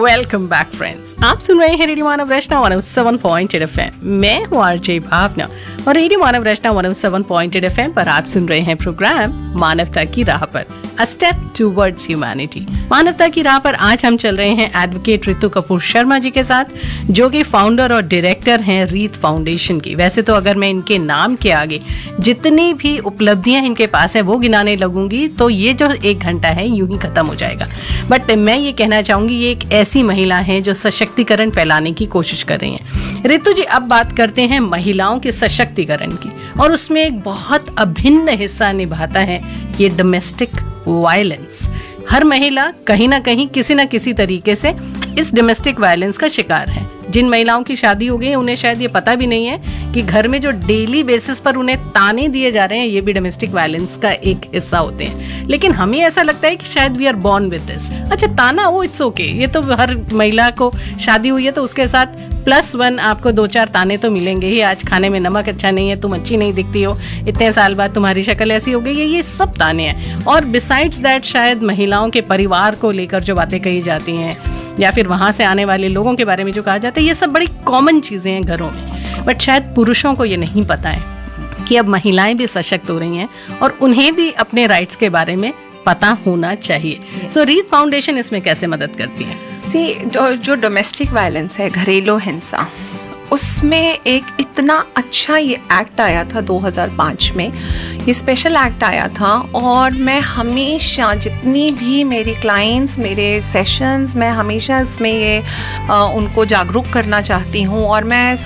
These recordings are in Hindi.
Welcome back friends. आप सुन रहे हैं रेडियो मानव रचना 107.8 FM। मैं हूँ आरजे भावना और रेडियो मानव रचना 107.8 FM पर आप सुन रहे हैं प्रोग्राम मानवता की राह पर, अ स्टेप टूवर्ड्स ह्यूमैनिटी। मानवता की राह पर आज हम चल रहे हैं एडवोकेट रितु कपूर शर्मा जी के साथ, जो कि फाउंडर और डायरेक्टर हैं रीत फाउंडेशन की। वैसे तो अगर मैं इनके नाम के आगे जितनी भी उपलब्धियां इनके पास है वो गिनाने लगूंगी तो ये जो 1 घंटा है यूं ही खत्म हो जाएगा। बट मैं ये कहना चाहूंगी, ये एक ऐसी महिला है जो सशक्तिकरण फैलाने की कोशिश कर रही हैं। रितु जी, अब बात करते हैं महिलाओं के सशक्तिकरण की, और उसमें एक बहुत अभिन्न हिस्सा निभाता है ये डोमेस्टिक वायलेंस। हर महिला कहीं ना कहीं किसी न किसी तरीके से इस डोमेस्टिक वायलेंस का शिकार है। जिन महिलाओं की शादी हो गई है उन्हें शायद ये पता भी नहीं है कि घर में जो डेली बेसिस पर उन्हें ताने दिए जा रहे हैं ये भी डोमेस्टिक वायलेंस का एक हिस्सा होते हैं। लेकिन हमें ऐसा लगता है कि शायद we are born with this. अच्छा, ताना वो इट्स ओके, ये तो हर महिला को शादी हुई है तो उसके साथ +1 आपको 2-4 ताने तो मिलेंगे ही। आज खाने में नमक अच्छा नहीं है, तुम अच्छी नहीं दिखती हो, इतने साल बाद तुम्हारी शक्ल ऐसी हो गई है, ये सब ताने हैं। और बिसाइड्स दैट शायद महिलाओं के परिवार को लेकर जो बातें कही जाती हैं या फिर वहाँ से आने वाले लोगों के बारे में जो कहा जाता है, ये सब बड़ी कॉमन चीज़ें हैं घरों में। बट शायद पुरुषों को ये नहीं पता है कि अब महिलाएं भी सशक्त हो रही हैं और उन्हें भी अपने राइट्स के बारे में पता होना चाहिए। सो रीत फाउंडेशन इसमें कैसे मदद करती है? जो डोमेस्टिक वायलेंस है, घरेलू हिंसा, उसमें एक इतना अच्छा ये एक्ट आया था 2005 में, ये स्पेशल एक्ट आया था। और मैं हमेशा जितनी भी मेरी क्लाइंट्स, मेरे सेशंस, मैं हमेशा इसमें ये उनको जागरूक करना चाहती हूँ। और मैं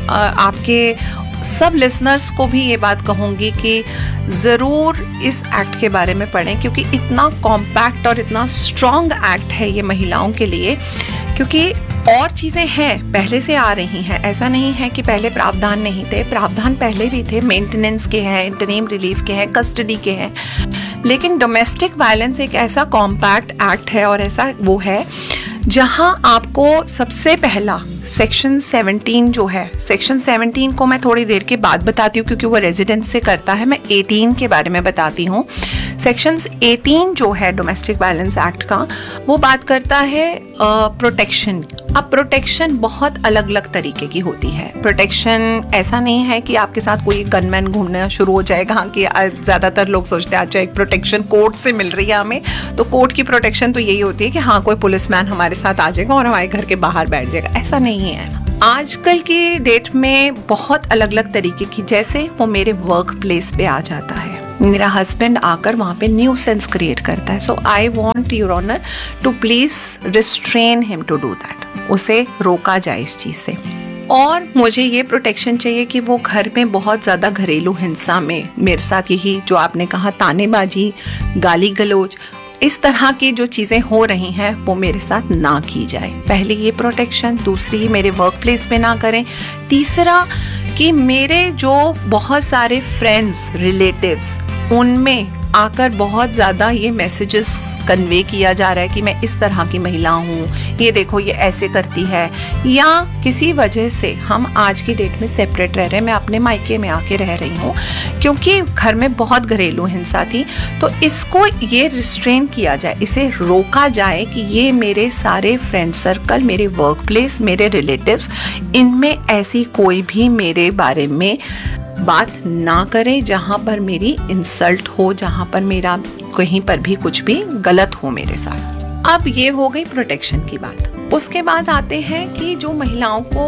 आपके सब लिसनर्स को भी ये बात कहूँगी कि ज़रूर इस एक्ट के बारे में पढ़ें, क्योंकि इतना कॉम्पैक्ट और इतना स्ट्रॉन्ग एक्ट है ये महिलाओं के लिए। क्योंकि और चीज़ें हैं, पहले से आ रही हैं, ऐसा नहीं है कि पहले प्रावधान नहीं थे, प्रावधान पहले भी थे, मेंटेनेंस के हैं, इंटरिम रिलीफ के हैं, कस्टडी के हैं। लेकिन डोमेस्टिक वायलेंस एक ऐसा कॉम्पैक्ट एक्ट है और ऐसा वो है जहां आपको सबसे पहला सेक्शन 17 जो है, सेक्शन 17 को मैं थोड़ी देर के बाद बताती हूँ क्योंकि वो रेजिडेंस से करता है। मैं 18 के बारे में बताती हूँ। सेक्शन 18 जो है डोमेस्टिक वायलेंस एक्ट का, वो बात करता है प्रोटेक्शन। अब प्रोटेक्शन बहुत अलग अलग तरीके की होती है। प्रोटेक्शन ऐसा नहीं है कि आपके साथ कोई गनमैन घूमना शुरू हो जाएगा, कि ज़्यादातर लोग सोचते हैं अच्छा एक प्रोटेक्शन कोर्ट से मिल रही है हमें, तो कोर्ट की प्रोटेक्शन तो यही होती है कि हाँ कोई पुलिसमैन हमारे साथ आ जाएगा और हमारे घर के बाहर बैठ जाएगा। ऐसा नहीं है। आजकल की डेट में बहुत अलग अलग तरीके की, जैसे वो मेरे वर्क प्लेस पे आ जाता है, मेरा हस्बैंड आकर वहाँ पे न्यूसेंस क्रिएट करता है। सो I want your honour to please restrain him to do that, उसे रोका जाए इस चीज़ से। और मुझे ये प्रोटेक्शन चाहिए कि वो घर में बहुत ज़्यादा घरेलू हिंसा में मेरे साथ, यही जो आपने कहा तानेबाजी, गाली गलौज, इस तरह की जो चीज़ें हो रही हैं वो मेरे साथ ना की जाए। पहले ये प्रोटेक्शन, दूसरी मेरे वर्क प्लेस पे ना करें, तीसरा कि मेरे जो बहुत सारे फ्रेंड्स, रिलेटिव्स, उनमें आकर बहुत ज़्यादा ये मैसेजेस कन्वे किया जा रहा है कि मैं इस तरह की महिला हूँ, ये देखो ये ऐसे करती है, या किसी वजह से हम आज की डेट में सेपरेट रह रहे हैं। मैं अपने मायके में आके रह रही हूँ क्योंकि घर में बहुत घरेलू हिंसा थी। तो इसको ये रिस्ट्रेन किया जाए, इसे रोका जाए कि ये मेरे सारे फ्रेंड सर्कल, मेरे वर्क प्लेस, मेरे रिलेटिव्स, इनमें ऐसी कोई भी मेरे बारे में बात ना करे जहाँ पर मेरी इंसल्ट हो, जहाँ पर मेरा कहीं पर भी कुछ भी गलत हो मेरे साथ। अब ये हो गई प्रोटेक्शन की बात। उसके बाद आते हैं कि जो महिलाओं को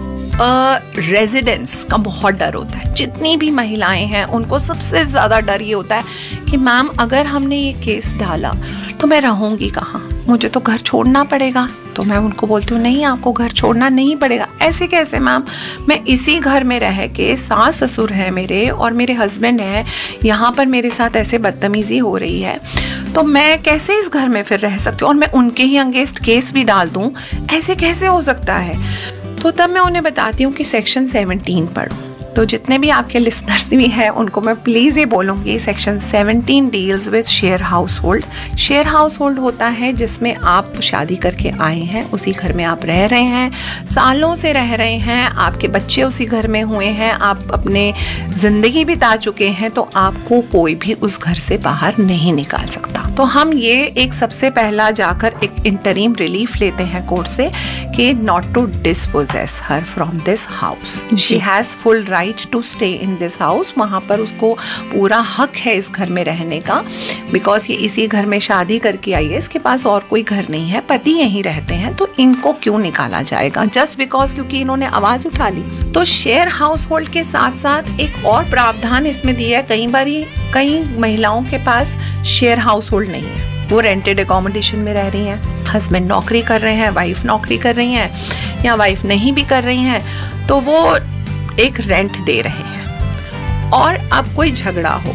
रेजिडेंस का बहुत डर होता है। जितनी भी महिलाएं हैं उनको सबसे ज़्यादा डर ये होता है कि मैम अगर हमने ये केस डाला तो मैं रहूँगी कहाँ, मुझे तो घर छोड़ना पड़ेगा। तो मैं उनको बोलती हूँ नहीं, आपको घर छोड़ना नहीं पड़ेगा। ऐसे कैसे मैम, मैं इसी घर में रह के, सास ससुर हैं मेरे और मेरे हस्बैंड हैं, यहाँ पर मेरे साथ ऐसे बदतमीजी हो रही है, तो मैं कैसे इस घर में फिर रह सकती हूँ और मैं उनके ही अगेंस्ट केस भी डाल दूँ, ऐसे कैसे हो सकता है। तो तब मैं उन्हें बताती हूँ कि सेक्शन 17 पढ़ो। तो जितने भी आपके लिसनर्स भी हैं उनको मैं प्लीज़ ये बोलूँगी, section 17 deals with share house hold. Share house hold होता है जिसमें आप शादी करके आए हैं, उसी घर में आप रह रहे हैं, सालों से रह रहे हैं, आपके बच्चे उसी घर में हुए हैं, आप अपने ज़िंदगी बिता चुके हैं, तो आपको कोई भी उस घर से बाहर नहीं निकाल सकता। तो हम ये एक सबसे पहला जाकर एक इंटरिम रिलीफ लेते हैं कोर्ट से कि not to dispossess her from this house. She has full right to stay in this house. वहाँ पर उसको पूरा हक है इस घर में रहने का, बिकॉज ये इसी घर में शादी करके आई है, इसके पास और कोई घर नहीं है, पति यहीं रहते हैं, तो इनको क्यों निकाला जाएगा जस्ट बिकॉज क्योंकि इन्होंने आवाज़ उठा ली। तो शेयर हाउस होल्ड के साथ साथ एक और प्रावधान इसमें दिया है। कई महिलाओं के पास शेयर हाउस होल्ड नहीं है, वो रेंटेड एकोमोडेशन में रह रही हैं, हस्बैंड नौकरी कर रहे हैं, वाइफ नौकरी कर रही हैं, या वाइफ नहीं भी कर रही हैं, तो वो एक रेंट दे रहे हैं। और अब कोई झगड़ा हो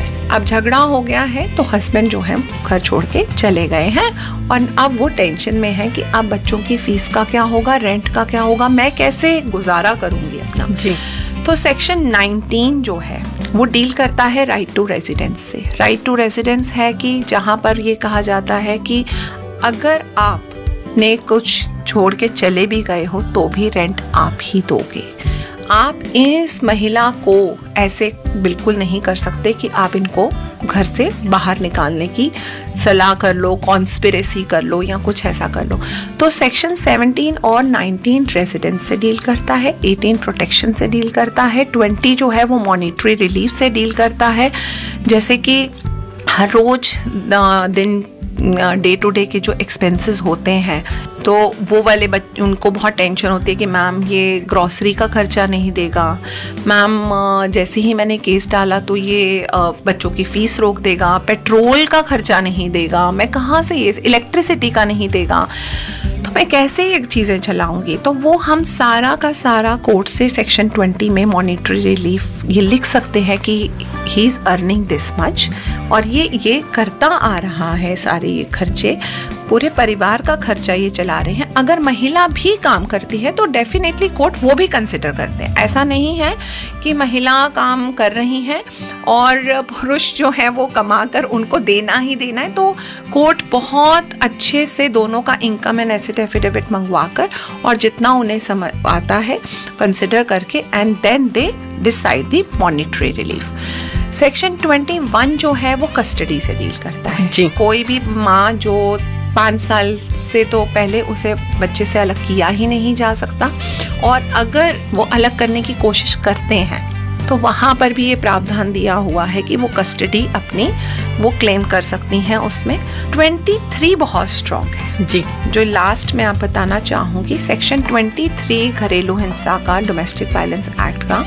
गया है, तो हस्बैंड जो है घर छोड़ के चले गए हैं, और अब वो टेंशन में है कि अब बच्चों की फीस का क्या होगा, रेंट का क्या होगा, मैं कैसे गुजारा करूंगी अपना। जी। तो सेक्शन 19 जो है वो डील करता है राइट टू रेजिडेंस से। राइट टू रेजिडेंस है कि जहाँ पर ये कहा जाता है कि अगर आपने कुछ छोड़ के चले भी गए हो तो भी रेंट आप ही दोगे। आप इस महिला को ऐसे बिल्कुल नहीं कर सकते कि आप इनको घर से बाहर निकालने की सलाह कर लो, कॉन्स्पिरेसी कर लो या कुछ ऐसा कर लो। तो सेक्शन 17 और 19 रेजिडेंस से डील करता है, 18 प्रोटेक्शन से डील करता है, 20 जो है वो मॉनिटरी रिलीफ से डील करता है, जैसे कि हर रोज दिन डे टू डे के जो एक्सपेंसेस होते हैं, तो वो वाले बच्चे उनको बहुत टेंशन होती है कि मैम ये ग्रॉसरी का खर्चा नहीं देगा, मैम जैसे ही मैंने केस डाला तो ये बच्चों की फ़ीस रोक देगा, पेट्रोल का खर्चा नहीं देगा, मैं कहाँ से ये इलेक्ट्रिसिटी का नहीं देगा, तो मैं कैसे ये चीज़ें चलाऊंगी। तो वो हम सारा का सारा कोर्ट से सेक्शन 20 में मॉनिटरी रिलीफ ये लिख सकते हैं कि he is earning this much, और ये करता आ रहा है, सारे ये खर्चे पूरे परिवार का खर्चा ये चला रहे हैं। अगर महिला भी काम करती है तो डेफिनेटली कोर्ट वो भी कंसिडर करते हैं। ऐसा नहीं है कि महिला काम कर रही है और पुरुष जो है वो कमा कर उनको देना ही देना है, तो कोर्ट बहुत अच्छे से दोनों का इनकम एंड एसेट एफिडेविट मंगवा कर और जितना उन्हें समझ आता है कंसिडर करके and then they decide the monetary relief. Section 21 जो है वो कस्टडी से डील करता है जी। कोई भी माँ जो 5 साल से तो पहले उसे बच्चे से अलग किया ही नहीं जा सकता, और अगर वो अलग करने की कोशिश करते हैं तो वहाँ पर भी ये प्रावधान दिया हुआ है कि वो कस्टडी अपनी वो क्लेम कर सकती हैं उसमें। 23 बहुत स्ट्रॉन्ग है जी। जो लास्ट में आप बताना चाहूँगी, सेक्शन 23 घरेलू हिंसा का, डोमेस्टिक वायलेंस एक्ट का,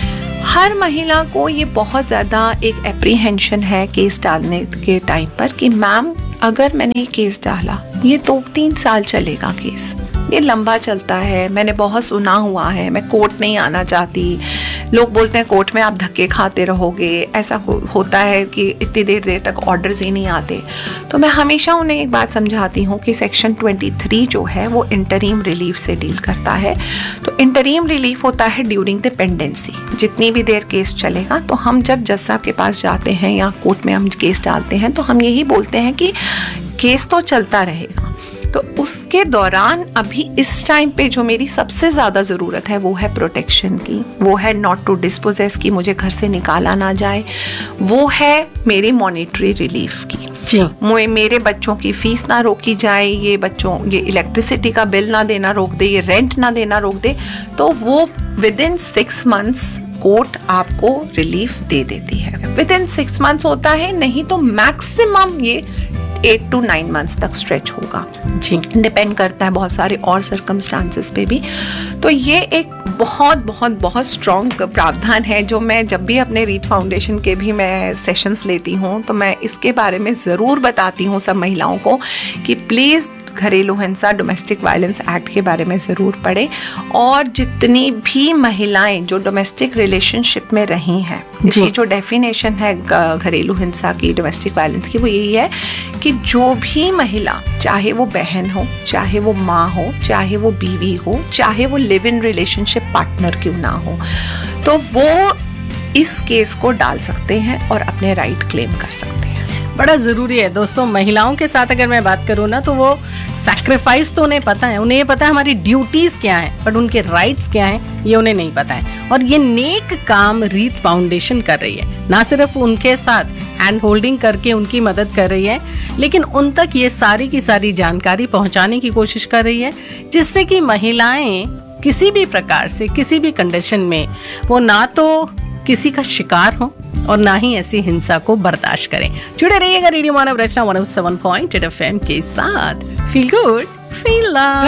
हर महिला को ये बहुत ज़्यादा एक एप्रीहेंशन है केस डालने के टाइम पर कि मैम अगर मैंने ये केस डाला ये 2-3 साल चलेगा केस, ये लंबा चलता है, मैंने बहुत सुना हुआ है, मैं कोर्ट नहीं आना चाहती, लोग बोलते हैं कोर्ट में आप धक्के खाते रहोगे, ऐसा होता है कि इतनी देर तक ऑर्डर्स ही नहीं आते। तो मैं हमेशा उन्हें एक बात समझाती हूँ कि सेक्शन 23 जो है वो इंटरीम रिलीफ से डील करता है। तो इंटरीम रिलीफ होता है ड्यूरिंग द पेंडेंसी, जितनी भी देर केस चलेगा। तो हम जब जज साहब के पास जाते हैं या कोर्ट में हम केस डालते हैं तो हम यही बोलते हैं कि केस तो चलता रहेगा, तो उसके दौरान अभी इस टाइम पे जो मेरी सबसे ज़्यादा ज़रूरत है वो है प्रोटेक्शन की, वो है नॉट टू डिस्पोजेस की, मुझे घर से निकाला ना जाए, वो है मेरी मॉनिटरी रिलीफ की जी। मेरे बच्चों की फीस ना रोकी जाए, ये इलेक्ट्रिसिटी का बिल ना देना रोक दे, ये रेंट ना देना रोक दे, तो वो विदिन 6 मंथ्स कोर्ट आपको रिलीफ दे देती है। विदिन 6 मंथ्स होता है, नहीं तो मैक्सिमम ये 8 to 9 मंथ्स तक स्ट्रेच होगा जी, डिपेंड करता है बहुत सारे और सर्कमस्टांसेस पे भी। तो ये एक बहुत बहुत बहुत स्ट्रॉन्ग प्रावधान है जो मैं जब भी अपने रीत फाउंडेशन के भी मैं सेशंस लेती हूँ तो मैं इसके बारे में ज़रूर बताती हूँ सब महिलाओं को कि प्लीज़ घरेलू हिंसा डोमेस्टिक वायलेंस एक्ट के बारे में ज़रूर पढ़ें, और जितनी भी महिलाएं जो डोमेस्टिक रिलेशनशिप में रही हैं, इसकी जो डेफिनेशन है घरेलू हिंसा की, डोमेस्टिक वायलेंस की, वो यही है कि जो भी महिला, चाहे वो बहन हो, चाहे वो माँ हो, चाहे वो बीवी हो, चाहे वो लिव इन रिलेशनशिप पार्टनर क्यों ना हो, तो वो इस केस को डाल सकते हैं और अपने राइट क्लेम कर सकते हैं। बड़ा जरूरी है दोस्तों, महिलाओं के साथ अगर मैं बात करूँ ना, तो वो सैक्रिफाइस तो उन्हें पता है, उन्हें ये पता है हमारी ड्यूटीज क्या हैं, बट उनके राइट्स क्या हैं ये उन्हें नहीं पता है। और ये नेक काम रीत फाउंडेशन कर रही है, ना सिर्फ उनके साथ हैंड होल्डिंग करके उनकी मदद कर रही है, लेकिन उन तक ये सारी की सारी जानकारी पहुंचाने की कोशिश कर रही है, जिससे कि महिलाएं किसी भी प्रकार से किसी भी कंडीशन में वो ना तो किसी का शिकार हो और ना ही ऐसी हिंसा को बर्दाश्त करें। जुड़े रहिएगा रेडियो मानव रचना 107.8 FM के साथ। Feel good, feel love.